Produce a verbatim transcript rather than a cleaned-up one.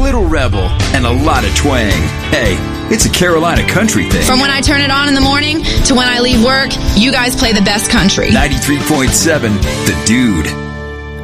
little rebel, and a lot of twang. Hey, it's a Carolina country thing. From when I turn it on in the morning to when I leave work, you guys play the best country. ninety-three point seven, The Dude.